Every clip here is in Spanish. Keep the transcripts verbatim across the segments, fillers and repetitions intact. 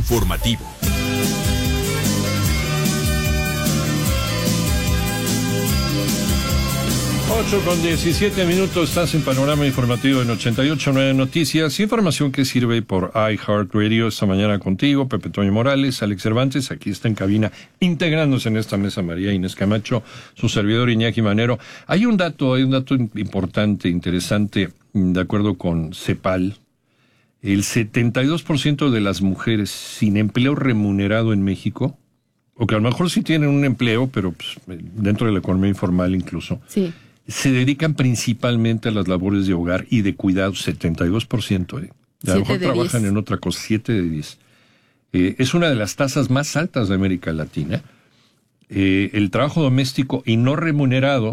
informativo. ocho con diecisiete minutos, estás en Panorama Informativo en ochenta y ocho punto nueve Noticias. Información que sirve por iHeartRadio. Esta mañana contigo, Pepe Toño Morales, Alex Cervantes. Aquí está en cabina, integrándose en esta mesa María Inés Camacho, su servidor Iñaki Manero. Hay un dato, hay un dato importante, interesante, de acuerdo con CEPAL. El setenta y dos por ciento de las mujeres sin empleo remunerado en México, o que a lo mejor sí tienen un empleo, pero pues, dentro de la economía informal incluso, sí, se dedican principalmente a las labores de hogar y de cuidado, setenta y dos por ciento. Eh. A lo mejor trabajan en otra cosa, siete de diez. Eh, es una de las tasas más altas de América Latina. Eh, el trabajo doméstico y no remunerado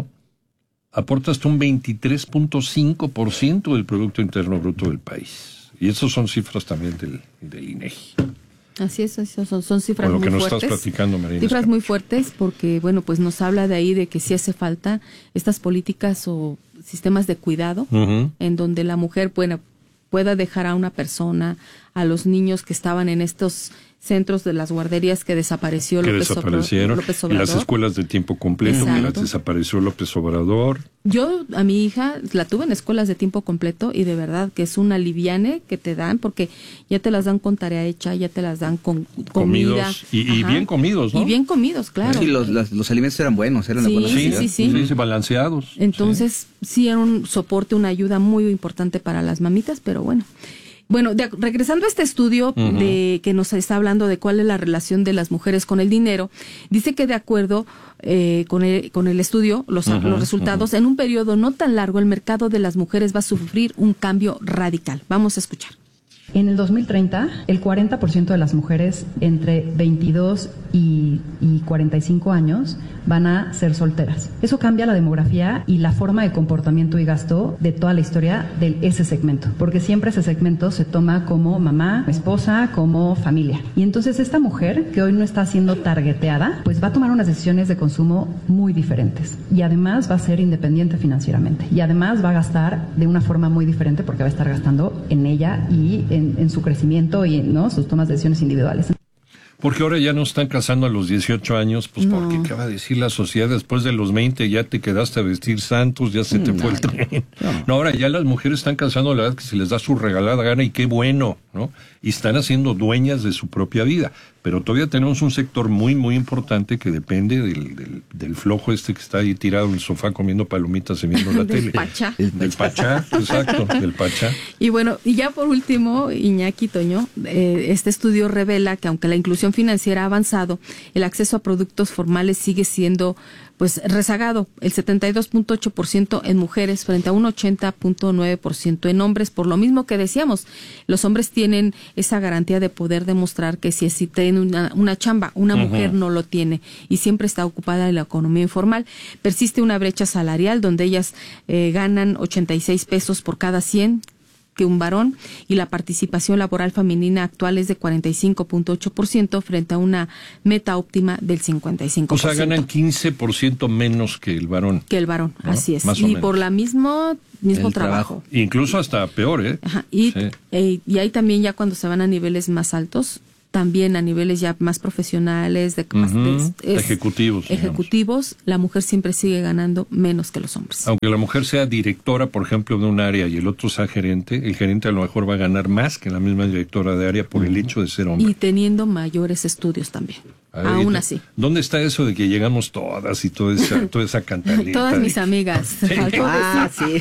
aporta hasta un veintitrés punto cinco por ciento del Producto Interno Bruto del país. Y esas son cifras también del, del INEGI. Así es, son, son cifras muy fuertes. Con lo que nos fuertes, estás platicando, Marina. Cifras muy fuertes porque, bueno, pues nos habla de ahí de que sí hace falta estas políticas o sistemas de cuidado, uh-huh, en donde la mujer pueda, pueda dejar a una persona, a los niños que estaban en estos centros de las guarderías que desapareció que López, desaparecieron, López Obrador. Y las escuelas de tiempo completo, exacto, que las desapareció López Obrador. Yo a mi hija la tuve en escuelas de tiempo completo y de verdad que es un aliviane que te dan porque ya te las dan con tarea hecha, ya te las dan con comida. Comidos, y, y bien comidos, ¿no? Y bien comidos, claro. Y los, los, los alimentos eran buenos, eran sí, de buena sí, calidad. sí, sí, sí. Sí, balanceados. Entonces, sí. sí era un soporte, una ayuda muy importante para las mamitas, pero bueno. Bueno, de, regresando a este estudio uh-huh, de que nos está hablando de cuál es la relación de las mujeres con el dinero, dice que de acuerdo eh, con, el, con el estudio, los, uh-huh, los resultados, uh-huh, en un periodo no tan largo, el mercado de las mujeres va a sufrir un cambio radical. Vamos a escuchar. En el dos mil treinta, el cuarenta por ciento de las mujeres entre veintidós y, y cuarenta y cinco años van a ser solteras. Eso cambia la demografía y la forma de comportamiento y gasto de toda la historia de ese segmento, porque siempre ese segmento se toma como mamá, esposa, como familia. Y entonces esta mujer, que hoy no está siendo targeteada, pues va a tomar unas decisiones de consumo muy diferentes. Y además va a ser independiente financieramente. Y además va a gastar de una forma muy diferente porque va a estar gastando en ella y en En, en su crecimiento y ¿no? sus tomas de decisiones individuales. Porque ahora ya no están casando a los dieciocho años, pues no. Porque ¿qué va a decir la sociedad? Después de los veinte ya te quedaste a vestir santos, ya se te no, fue el tren. No. no, ahora ya las mujeres están casando a la edad que se les da su regalada gana y qué bueno, ¿no? Y están haciendo dueñas de su propia vida. Pero todavía tenemos un sector muy, muy importante que depende del, del, del flojo este que está ahí tirado en el sofá comiendo palomitas y viendo la del tele. Pachá. El, del pachá, exacto, del pachá. Y bueno, y ya por último, Iñaki, Toño, eh, este estudio revela que aunque la inclusión financiera ha avanzado, el acceso a productos formales sigue siendo pues rezagado, el setenta y dos punto ocho por ciento en mujeres frente a un ochenta punto nueve por ciento en hombres, por lo mismo que decíamos, los hombres tienen esa garantía de poder demostrar que si, si tienen una, una chamba, una uh-huh, mujer no lo tiene y siempre está ocupada en la economía informal. Persiste una brecha salarial donde ellas eh, ganan ochenta y seis pesos por cada cien que un varón y la participación laboral femenina actual es de cuarenta y cinco punto ocho por ciento frente a una meta óptima del cincuenta y cinco por ciento. O sea, ganan quince por ciento menos que el varón. Que el varón, ¿no? Así es. Más y por la mismo mismo el trabajo. trabajo. Incluso hasta peor, ¿eh? Ajá. Y, sí. eh, y ahí también ya cuando se van a niveles más altos, también a niveles ya más profesionales, de, uh-huh, más de, es, ejecutivos. Ejecutivos, digamos. La mujer siempre sigue ganando menos que los hombres. Aunque la mujer sea directora, por ejemplo, de un área y el otro sea gerente, el gerente a lo mejor va a ganar más que la misma directora de área por uh-huh, el hecho de ser hombre. Y teniendo mayores estudios también. Ahí, aún así. ¿Dónde está eso de que llegamos todas y toda esa, toda esa cantaleta? Todas mis que... amigas. Sí. Ah, sí.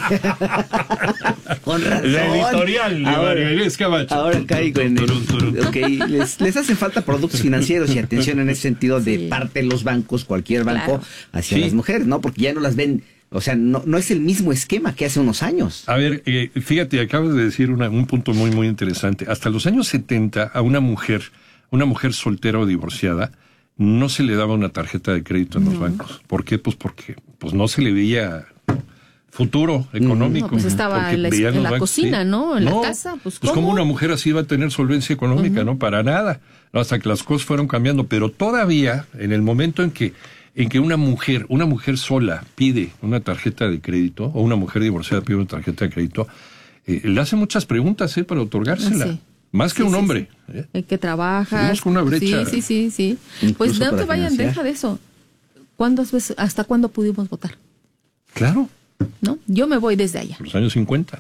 Con razón. La editorial de María Inés Camacho. Ahora caigo en el... Okay. Les, les hacen falta productos financieros y atención en ese sentido de sí, parte de los bancos, cualquier banco, claro, hacia sí, las mujeres, ¿no? Porque ya no las ven... O sea, no, no es el mismo esquema que hace unos años. A ver, eh, fíjate, acabas de decir una, un punto muy, muy interesante. Hasta los años setenta, a una mujer, una mujer soltera o divorciada, no se le daba una tarjeta de crédito en no. los bancos. ¿Por qué? Pues porque pues no se le veía futuro económico. No, pues estaba en la, en la bancos, cocina, sí, ¿no? En no, la casa, pues ¿cómo? Pues como una mujer así iba a tener solvencia económica, uh-huh, ¿no? Para nada. Hasta que las cosas fueron cambiando. Pero todavía, en el momento en que en que una mujer, una mujer sola pide una tarjeta de crédito, o una mujer divorciada pide una tarjeta de crédito, eh, le hace muchas preguntas, ¿eh? Para otorgársela. Sí. Más que sí, un sí, hombre. Sí. ¿Eh? Que trabajas. Tenemos una brecha. Sí, sí, sí, sí. Pues no te vayan, financiar. Deja de eso. ¿Cuántas veces, hasta cuándo pudimos votar? Claro. ¿No? Yo me voy desde allá. Los años cincuenta.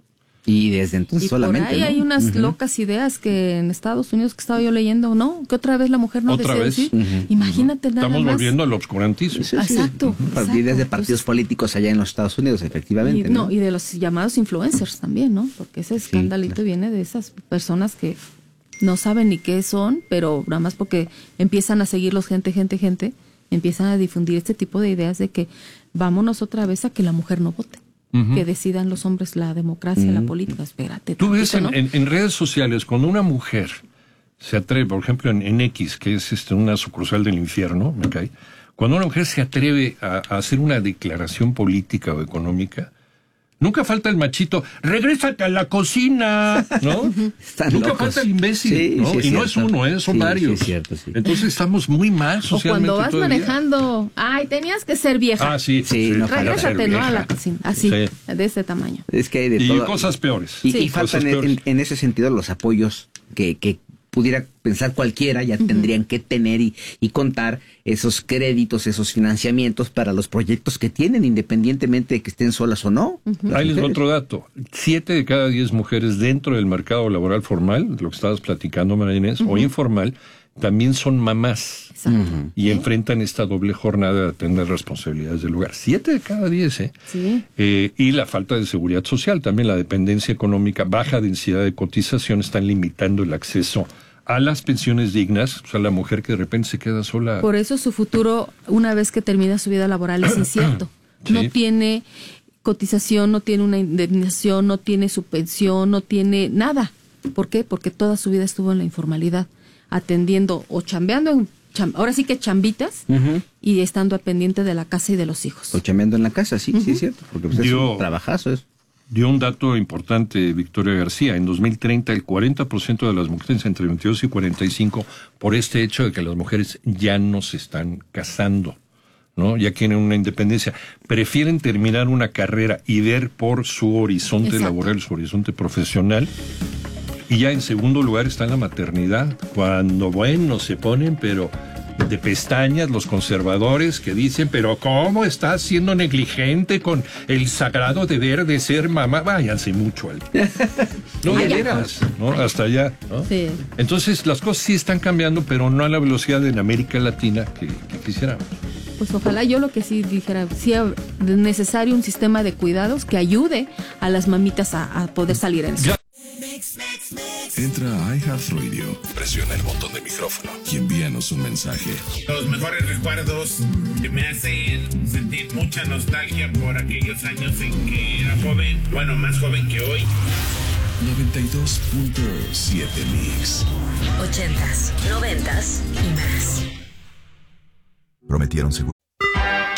Y desde entonces y solamente. Por ahí ¿no? hay unas uh-huh. locas ideas que en Estados Unidos que estaba yo leyendo, ¿no? Que otra vez la mujer no ¿Otra desea vez? decir. Uh-huh. Imagínate nada Estamos más. volviendo al obscurantismo. Sí, sí, exacto. Uh-huh. exacto. Ideas de partidos Entonces, políticos allá en los Estados Unidos, efectivamente. Y, ¿no? no, y de los llamados influencers también, ¿no? Porque ese escandalito sí, claro. viene de esas personas que no saben ni qué son, pero nada más porque empiezan a seguirlos gente, gente, gente, empiezan a difundir este tipo de ideas de que vámonos otra vez a que la mujer no vote. Uh-huh. Que decidan los hombres la democracia, uh-huh. la política. Espérate. Tú ves en, ¿no? en, en redes sociales, cuando una mujer se atreve, por ejemplo, en, en X, que es este, una sucursal del infierno, ¿me cae? Cuando una mujer se atreve a, a hacer una declaración política o económica, nunca falta el machito, regrésate a la cocina, ¿no? Están nunca locos. Falta el imbécil, sí, ¿no? Sí, y no es uno, ¿eh? Son sí, varios. Sí, es cierto, sí. Entonces estamos muy mal socialmente. O cuando vas manejando, ay, tenías que ser vieja. Ah, sí, sí. sí no, regrésate, ¿no? A la cocina, así, sí. de ese tamaño. Es que hay de y todo. cosas peores. Y, sí. y faltan en, en, en ese sentido los apoyos que, que pudiera pensar cualquiera, ya uh-huh. tendrían que tener y, y contar esos créditos, esos financiamientos para los proyectos que tienen, independientemente de que estén solas o no. Uh-huh. Ahí les doy otro dato. Siete de cada diez mujeres dentro del mercado laboral formal, lo que estabas platicando, María Inés, uh-huh. o informal, también son mamás. Uh-huh. Y ¿Eh? enfrentan esta doble jornada de atender responsabilidades del hogar. Siete de cada diez, ¿eh? Sí. eh y la falta de seguridad social, también la dependencia económica, baja densidad de cotización están limitando el acceso a las pensiones dignas, o sea, la mujer que de repente se queda sola. Por eso su futuro, una vez que termina su vida laboral, es incierto. Sí. No tiene cotización, no tiene una indemnización, no tiene su pensión, no tiene nada. ¿Por qué? Porque toda su vida estuvo en la informalidad, atendiendo o chambeando en cham- ahora sí que chambitas, uh-huh. y estando pendiente de la casa y de los hijos. O chambeando en la casa, sí, uh-huh. sí es cierto, porque pues Dio, es un trabajazo eso. Dio un dato importante Victoria García. En dos mil treinta, el cuarenta por ciento de las mujeres entre veintidós y cuarenta y cinco, por este hecho de que las mujeres ya no se están casando, ¿no? Ya tienen una independencia, prefieren terminar una carrera y ver por su horizonte Exacto. laboral, su horizonte profesional. Y ya en segundo lugar está la maternidad, cuando, bueno, se ponen, pero de pestañas los conservadores que dicen, pero ¿cómo estás siendo negligente con el sagrado deber de ser mamá? Váyanse mucho al... No, de veras, ¿no? Hasta allá, ¿no? Sí. Entonces, las cosas sí están cambiando, pero no a la velocidad en América Latina que, que quisiéramos. Pues ojalá yo lo que sí dijera, sí es necesario un sistema de cuidados que ayude a las mamitas a, a poder salir en eso. Ya. Entra a iHeartRadio, presiona el botón de micrófono y envíanos un mensaje. Los mejores recuerdos que me hacen sentir mucha nostalgia por aquellos años en que era joven, bueno, más joven que hoy. noventa y dos punto siete Mix. Ochentas, noventas y más. Prometieron seguridad.